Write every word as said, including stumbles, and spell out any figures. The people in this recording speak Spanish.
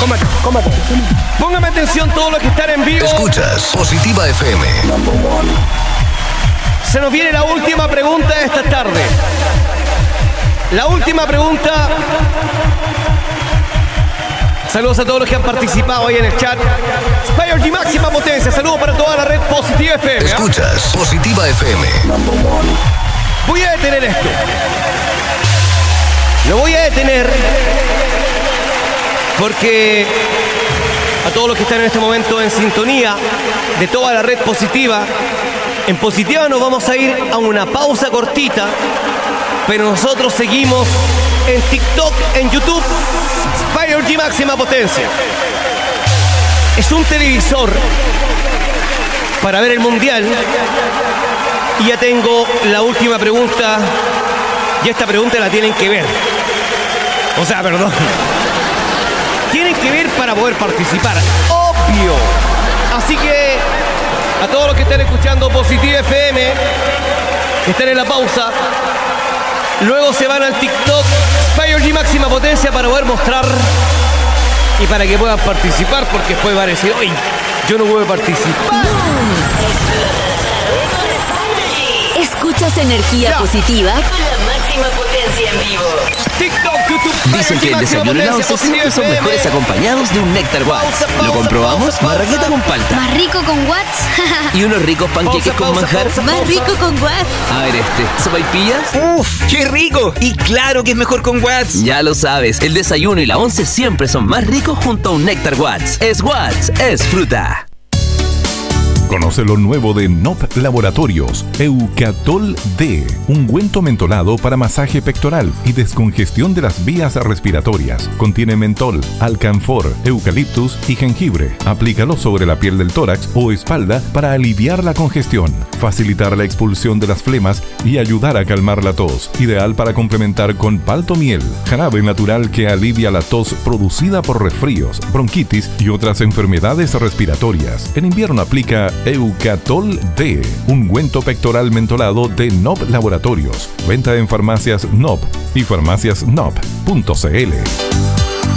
cómate, cómate. Póngame atención todos los que están en vivo. Escuchas Positiva F M. Se nos viene la última pregunta de esta tarde. La última pregunta. Saludos a todos los que han participado ahí en el chat. Spire G máxima potencia. Saludos para toda la red Positiva F M. Escuchas Positiva F M. Voy a detener esto. Lo voy a detener porque a todos los que están en este momento en sintonía de toda la red Positiva, en Positiva nos vamos a ir a una pausa cortita, pero nosotros seguimos en TikTok, en YouTube, Spire G máxima potencia. Es un televisor para ver el mundial. Y ya tengo la última pregunta. Y esta pregunta la tienen que ver. O sea, perdón. Tienen que ver para poder participar. Obvio. Así que a todos los que están escuchando Positiva F M, que están en la pausa, luego se van al TikTok Spire G máxima potencia para poder mostrar y para que puedan participar, porque después va a decir, oye, yo no puedo participar. Escuchas energía ya. Positiva con la máxima potencia en vivo. TikTok, YouTube. Dicen que el desayuno y la once siempre son mejores acompañados de un Nectar Watts. ¿Lo comprobamos? Marraqueta con palta. Más rico con Watts. Y unos ricos panqueques con manjar. Más rico con Watts. A ver este, ¿sopaipillas? ¡Uf! ¡Qué rico! Y claro que es mejor con Watts. Ya lo sabes, el desayuno y la once siempre son más ricos junto a un Nectar Watts. Es Watts, es fruta. Conoce lo nuevo de N O P Laboratorios, Eucatol D, ungüento mentolado para masaje pectoral y descongestión de las vías respiratorias. Contiene mentol, alcanfor, eucaliptus y jengibre. Aplícalo sobre la piel del tórax o espalda para aliviar la congestión, facilitar la expulsión de las flemas y ayudar a calmar la tos. Ideal para complementar con paltomiel, jarabe natural que alivia la tos producida por resfríos, bronquitis y otras enfermedades respiratorias. En invierno aplica Eucatol D, ungüento pectoral mentolado de N O P Laboratorios. Venta en farmacias N O P y farmacias N O P punto C L.